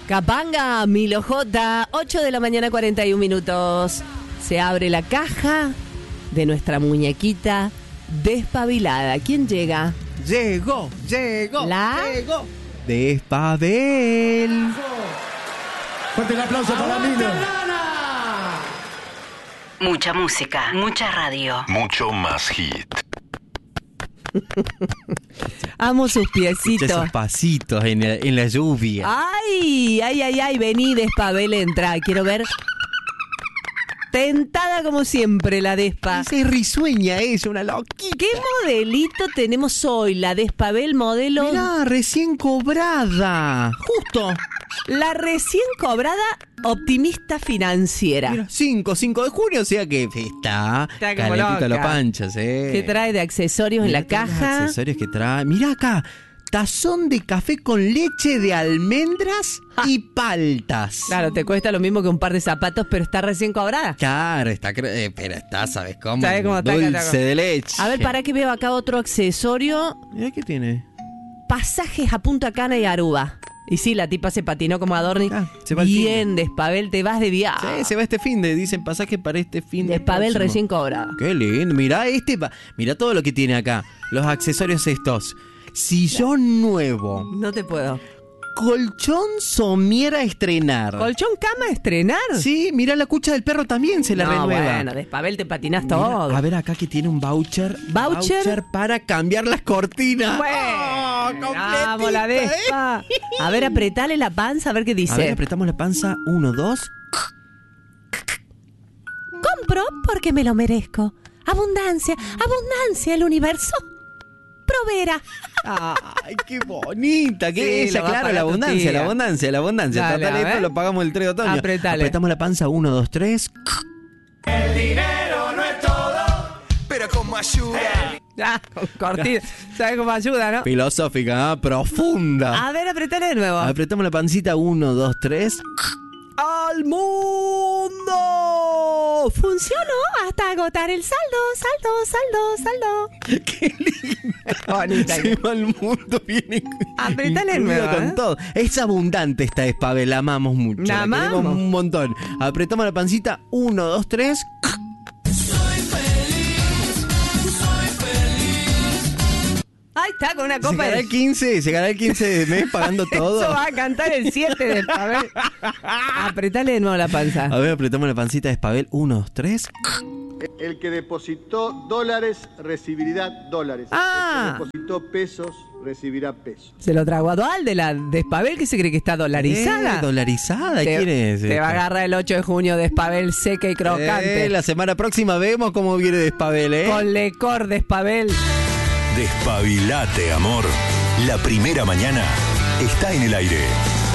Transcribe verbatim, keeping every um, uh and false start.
Capanga, Milo J, ocho de la mañana, cuarenta y un minutos. Se abre la caja de nuestra muñequita despabilada. ¿Quién llega? Llegó, llegó, ¿La? llegó. Despabel. Fuerte el aplauso para Milo. Mucha música, mucha radio. Mucho más hit. Amo sus Escucha piecitos. esos pasitos en la, en la lluvia. Ay, ay, ay, ay, vení, Despabel, entra. Quiero ver. Tentada como siempre la Despa. Esa es risueña, es una loquita. ¿Qué modelito tenemos hoy? La Despabel modelo. Mirá, recién cobrada. Justo. La recién cobrada optimista financiera. Mira, cinco, cinco de junio, o sea que está, Está como calentita loca. los panchos, eh. ¿Qué trae de accesorios Mirá en la todos los caja? accesorios que trae. Mirá acá, tazón de café con leche de almendras y paltas. Claro, te cuesta lo mismo que un par de zapatos, pero está recién cobrada. Claro, está, cre- eh, pero está, ¿sabes cómo? ¿Sabes cómo está? Dulce Acá, acá. de leche. A ver, para que veo acá otro accesorio. Mirá qué tiene. Pasajes a Punta Cana y Aruba. Y sí, la tipa se patinó como Adorni. Ah, se va al Bien, Despabel, te vas de viaje. Sí, se va este fin de, dicen pasaje para este fin de Despabel próximo. recién cobrada. Qué lindo, mirá este, pa- mirá todo lo que tiene acá. Los accesorios estos. Sillón nuevo. No te puedo. Colchón somier a estrenar. ¿Colchón cama a estrenar? Sí, mirá la cucha del perro también se la no, renueva. bueno, Despabel te patinas Mirá, todo. a ver acá que tiene un voucher. ¿Voucher? para cambiar las cortinas. Bueno, Oh, completita, vamos la ¿eh? Despa. A ver, apretale la panza, a ver qué dice. A ver, apretamos la panza. Uno, dos. Compro porque me lo merezco. Abundancia, abundancia, el universo proveerá. Ay, qué bonita. ¿Qué Sí, es esa? lo va a Claro, pagar la tu abundancia, tía. la abundancia, la abundancia. Dale, Total, a esto ver. lo pagamos el tres de otoño. Apretale. Apretamos la panza. Uno, dos, tres. Pero como ayuda. Ah, con cortita. ¿Sabes cómo ayuda, no? Filosófica, ¿eh? Profunda. A ver, apretale de nuevo. Apretamos la pancita. Uno, dos, tres. ¡Al mundo! Funcionó hasta agotar el saldo, saldo, saldo, saldo. Qué lindo. Bonita. Se va al mundo bien Apretale incluido nueva, con ¿eh? todo. Es abundante esta Despabel, la amamos mucho. La queremos amamos. un montón. Apretamos la pancita. Uno, dos, tres. Ahí está, con una Se copa ganará de... el quince, se ganará el quince de mes pagando todo. Eso va a cantar el siete de Despabel. Apretale de nuevo la panza. A ver, apretamos la pancita de Despabel. Uno, dos, tres. El que depositó dólares recibirá dólares. Ah. El que depositó pesos recibirá pesos. Se lo tragó a Dual de la Despabel, que se cree que está dolarizada. Eh, dolarizada, Te, ¿quién es? te va a esta? agarrar el ocho de junio Despabel seca y crocante. Eh, la semana próxima vemos cómo viene Despabel, ¿eh? Con lecor Despabel. Despabilate, amor. La primera mañana está en el aire.